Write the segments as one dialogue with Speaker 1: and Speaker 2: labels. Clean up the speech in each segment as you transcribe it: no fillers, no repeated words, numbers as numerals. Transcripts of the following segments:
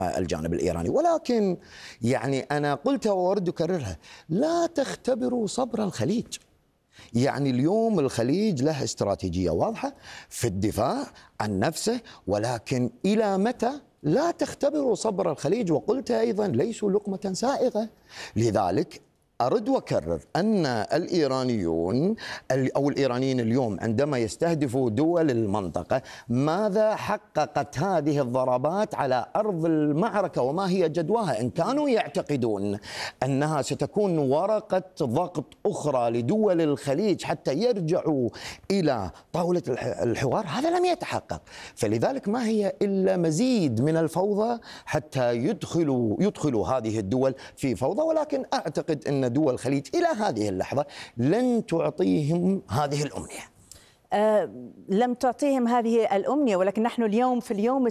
Speaker 1: الجانب الإيراني. ولكن يعني أنا قلتها وأرد أكررها، لا تختبروا صبر الخليج. يعني اليوم الخليج له استراتيجية واضحة في الدفاع عن نفسه، ولكن إلى متى؟ لا تختبروا صبر الخليج. وقلت أيضا ليسوا لقمة سائغة. لذلك أرد وأكرر أن الإيرانيون أو الإيرانيين اليوم عندما يستهدفوا دول المنطقة، ماذا حققت هذه الضربات على أرض المعركة وما هي جدواها؟ إن كانوا يعتقدون أنها ستكون ورقة ضغط أخرى لدول الخليج حتى يرجعوا إلى طاولة الحوار، هذا لم يتحقق. فلذلك ما هي إلا مزيد من الفوضى حتى يدخلوا هذه الدول في فوضى. ولكن أعتقد أن دول الخليج إلى هذه اللحظة لن تعطيهم هذه الأمنية.
Speaker 2: لم تعطيهم هذه الأمنية، ولكن نحن اليوم في اليوم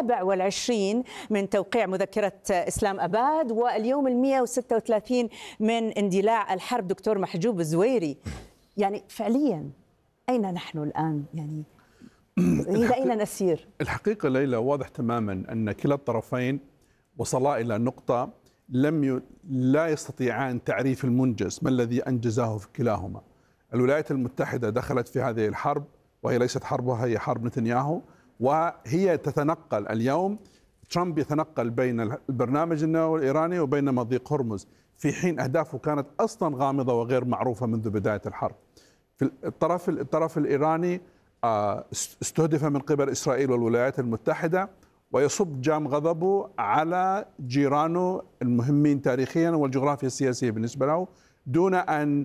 Speaker 2: 27 من توقيع مذكرة إسلام أباد، واليوم 136 من اندلاع الحرب. دكتور محجوب الزويري، يعني فعليا أين نحن الآن؟ يعني إلى أين نسير؟
Speaker 3: الحقيقة ليلى، واضح تماما أن كلا الطرفين وصلا إلى نقطة لا يستطيعان تعريف المنجز، ما الذي أنجزه في كلاهما. الولايات المتحدة دخلت في هذه الحرب، وهي ليست حربها، هي حرب نتنياهو، وهي تتنقل اليوم. ترامب يتنقل بين البرنامج النووي الإيراني وبين مضيق هرمز، في حين أهدافه كانت أصلا غامضة وغير معروفة منذ بداية الحرب. في الطرف الإيراني استهدف من قبل إسرائيل والولايات المتحدة، ويصب جام غضبه على جيرانه المهمين تاريخيا والجغرافيا السياسية بالنسبة له، دون أن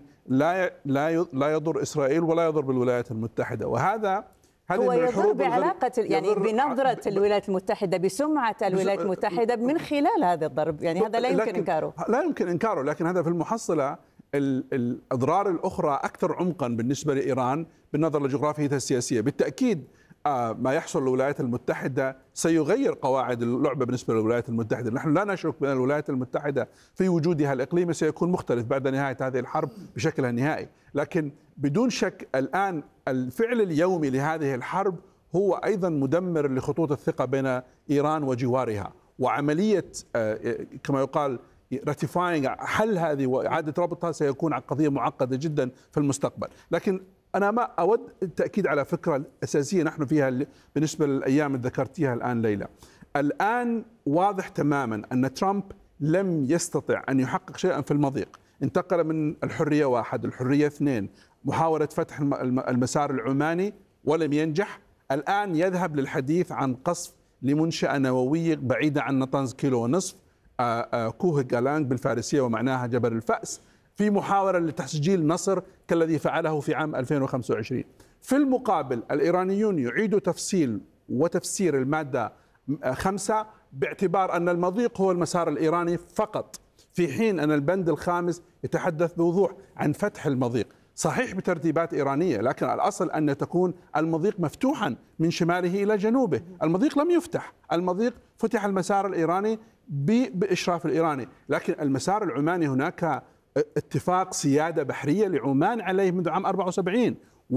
Speaker 3: لا يضر إسرائيل ولا يضر بالولايات المتحدة. وهذا
Speaker 2: هو يضر بعلاقة، يعني بنظرة الولايات المتحدة، بسمعة الولايات المتحدة من خلال هذا الضرب. يعني هذا لا يمكن إنكاره.
Speaker 3: لا يمكن إنكاره، لكن هذا في المحصلة الأضرار الأخرى أكثر عمقا بالنسبة لإيران بالنظر لجغرافيتها السياسية. بالتأكيد ما يحصل للولايات المتحدة سيغير قواعد اللعبة بالنسبة للولايات المتحدة. نحن لا نشك بأن الولايات المتحدة في وجودها الإقليمي سيكون مختلف بعد نهاية هذه الحرب بشكلها النهائي، لكن بدون شك الآن الفعل اليومي لهذه الحرب هو أيضا مدمر لخطوط الثقة بين إيران وجوارها، وعملية كما يقال راتيفاينج حل هذه وإعادة ربطها سيكون قضية معقدة جدا في المستقبل. لكن أنا ما أود التأكيد على فكرة أساسية نحن فيها بالنسبة للأيام اللي ذكرتيها الآن ليلى. الآن واضح تماما أن ترامب لم يستطع أن يحقق شيئا في المضيق. انتقل من الحرية 1 الحرية 2، محاولة فتح المسار العماني ولم ينجح. الآن يذهب للحديث عن قصف لمنشأة نووية بعيدة عن نطنز كيلو ونصف، كوه جالانج بالفارسية ومعناها جبل الفأس، في محاولة لتسجيل نصر كالذي فعله في عام 2025. في المقابل الإيرانيون يعيدوا تفصيل وتفسير المادة 5 باعتبار أن المضيق هو المسار الإيراني فقط، في حين أن البند الخامس يتحدث بوضوح عن فتح المضيق، صحيح بترتيبات إيرانية، لكن الأصل أن تكون المضيق مفتوحا من شماله إلى جنوبه. المضيق لم يفتح، المضيق فتح المسار الإيراني بإشراف الإيراني، لكن المسار العماني هناك اتفاق سيادة بحرية لعمان عليه منذ عام 74،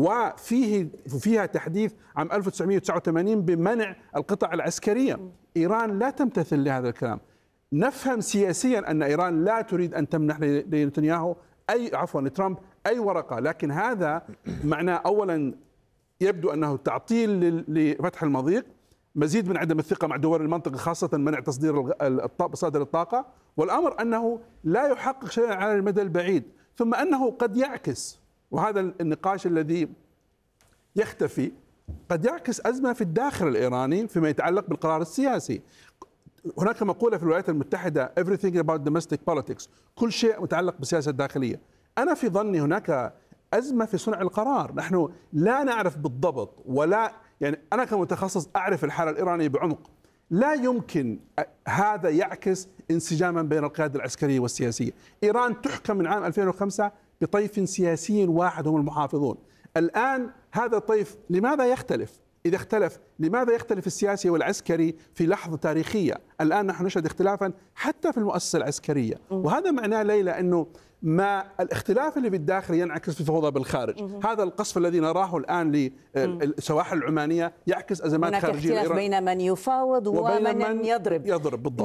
Speaker 3: وفيها تحديث عام 1989 بمنع القطع العسكرية. إيران لا تمتثل لهذا الكلام. نفهم سياسيا أن إيران لا تريد أن تمنح لنتنياهو لترامب أي ورقة، لكن هذا معناه أولا يبدو أنه تعطيل لفتح المضيق، مزيد من عدم الثقة مع دول المنطقة، خاصة منع تصدير مصادر الطاقة، والأمر أنه لا يحقق شيئا على المدى البعيد، ثم أنه قد يعكس، وهذا النقاش الذي يختفي، قد يعكس أزمة في الداخل الإيراني فيما يتعلق بالقرار السياسي. هناك مقولة في الولايات المتحدة everything about domestic politics، كل شيء متعلق بالسياسة الداخلية. أنا في ظني هناك أزمة في صنع القرار، نحن لا نعرف بالضبط، ولا يعني أنا كمتخصص أعرف الحالة الإيرانية بعمق. لا يمكن هذا يعكس انسجاما بين القيادة العسكرية والسياسية. إيران تحكم من عام 2005 بطيف سياسي واحد هم المحافظون. الآن هذا الطيف لماذا يختلف؟ إذا اختلف لماذا يختلف السياسي والعسكري في لحظة تاريخية؟ الآن نحن نشهد اختلافا حتى في المؤسسة العسكرية، وهذا معناه ليلى أنه ما الاختلاف اللي بالداخل ينعكس في فوضى بالخارج. هذا القصف الذي نراه الآن للسواحل العمانية يعكس أزمات
Speaker 2: هناك
Speaker 3: خارجية
Speaker 2: اختلاف بين من يفاوض ومن يضرب
Speaker 3: بالضبط.